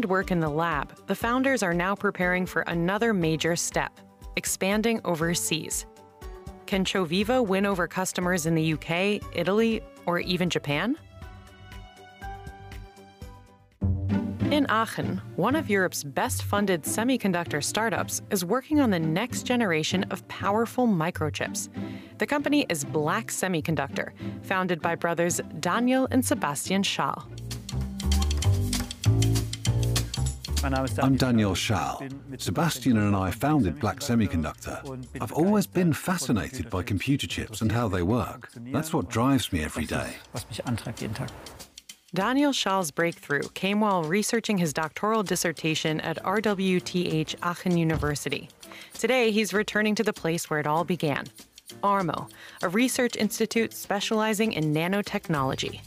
sustained work in the lab, the founders are now preparing for another major step: expanding overseas. Can Chovivo win over customers in the UK, Italy, or even Japan? In Aachen, one of Europe's best-funded semiconductor startups is working on the next generation of powerful microchips. The company is Black Semiconductor, founded by brothers Daniel and Sebastian Schall. I'm Daniel Schall. Sebastian and I founded Black Semiconductor. I've always been fascinated by computer chips and how they work. That's what drives me every day. Daniel Schall's breakthrough came while researching his doctoral dissertation at RWTH Aachen University. Today, he's returning to the place where it all began, ARMO, a research institute specializing in nanotechnology.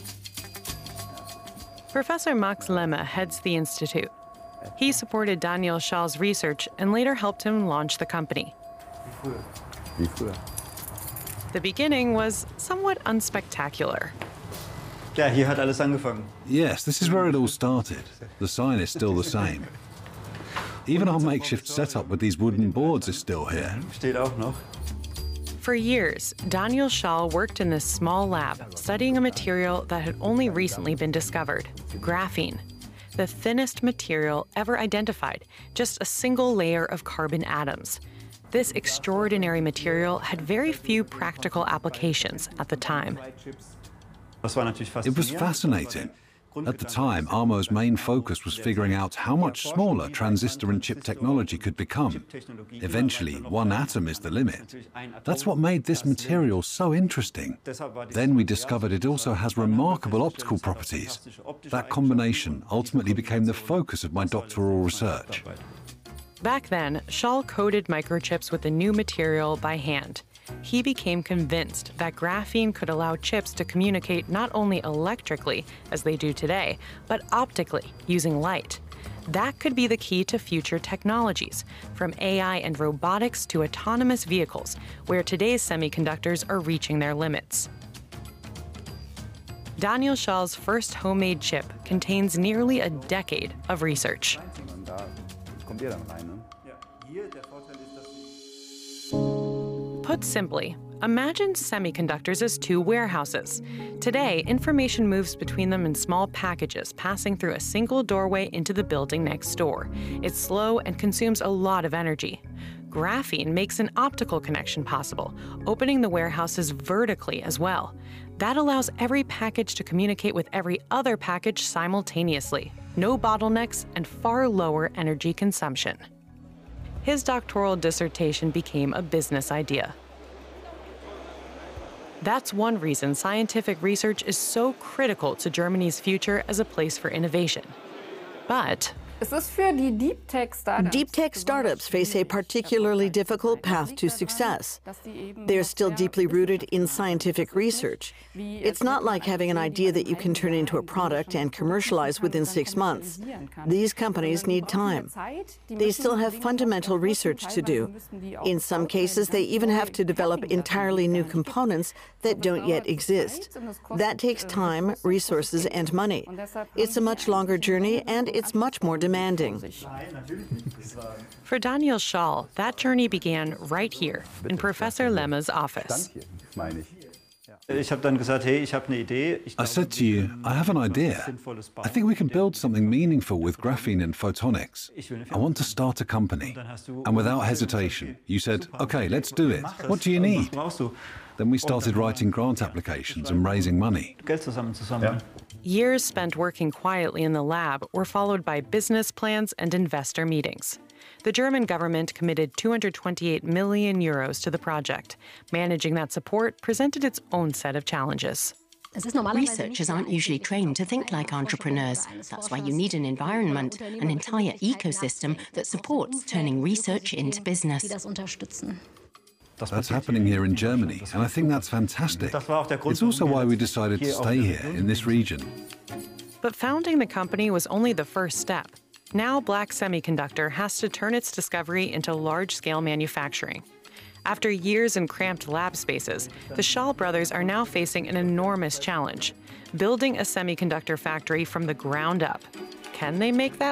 Professor Max Lemme heads the institute. He supported Daniel Schall's research and later helped him launch the company. The beginning was somewhat unspectacular. Yes, this is where it all started. The sign is still the same. Even our makeshift setup with these wooden boards is still here. For years, Daniel Schall worked in this small lab, studying a material that had only recently been discovered: graphene. The thinnest material ever identified, just a single layer of carbon atoms. This extraordinary material had very few practical applications at the time. It was fascinating. At the time, ARMO's main focus was figuring out how much smaller transistor and chip technology could become. Eventually, one atom is the limit. That's what made this material so interesting. Then we discovered it also has remarkable optical properties. That combination ultimately became the focus of my doctoral research. Back then, Schall coated microchips with the new material by hand. He became convinced that graphene could allow chips to communicate not only electrically, as they do today, but optically, using light. That could be the key to future technologies, from AI and robotics to autonomous vehicles, where today's semiconductors are reaching their limits. Daniel Schall's first homemade chip contains nearly a decade of research. Put simply, imagine semiconductors as two warehouses. Today, information moves between them in small packages, passing through a single doorway into the building next door. It's slow and consumes a lot of energy. Graphene makes an optical connection possible, opening the warehouses vertically as well. That allows every package to communicate with every other package simultaneously. No bottlenecks and far lower energy consumption. His doctoral dissertation became a business idea. That's one reason scientific research is so critical to Germany's future as a place for innovation. But Deep tech startups face a particularly difficult path to success. They're still deeply rooted in scientific research. It's not like having an idea that you can turn into a product and commercialize within 6 months. These companies need time. They still have fundamental research to do. In some cases, they even have to develop entirely new components that don't yet exist. That takes time, resources, and money. It's a much longer journey, and it's much more demanding. For Daniel Schall, that journey began right here in Professor Lemme's office. I said to you, I have an idea. I think we can build something meaningful with graphene and photonics. I want to start a company. And without hesitation, you said, okay, let's do it. What do you need? Then we started writing grant applications and raising money. Years spent working quietly in the lab were followed by business plans and investor meetings. The German government committed 228 million euros to the project. Managing that support presented its own set of challenges. Researchers aren't usually trained to think like entrepreneurs. That's why you need an environment, an entire ecosystem that supports turning research into business. That's happening here in Germany, and I think that's fantastic. It's also why we decided to stay here in this region. But founding the company was only the first step. Now Black Semiconductor has to turn its discovery into large-scale manufacturing. After years in cramped lab spaces, the Schall brothers are now facing an enormous challenge: building a semiconductor factory from the ground up. Can they make that